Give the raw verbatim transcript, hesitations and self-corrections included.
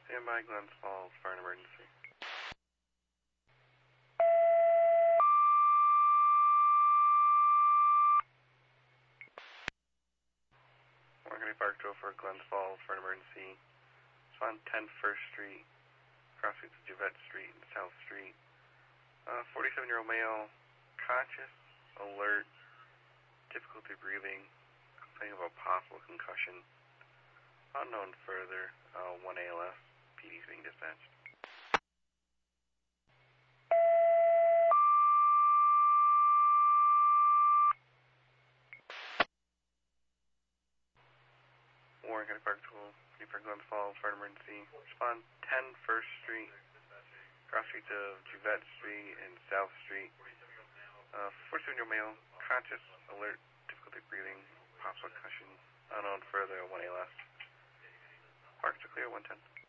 Stand by, Glens Falls, fire and emergency. We're going to Park Joe for Glens Falls for an emergency. It's on ten First Street, cross streets of Javette Street and South Street. Uh, forty-seven-year-old male, conscious, alert, difficulty breathing, complaining of a possible concussion. Unknown further, uh, one A L S, P D's being dispatched. Warren County Park Tool, for Glens Falls, fire emergency. Respond ten First Street, cross streets of Javette Street and South Street. Uh, forty-seven-year-old male, conscious, alert, difficulty breathing, possible concussion. Unknown further, one A L S. Parks are clear, one ten.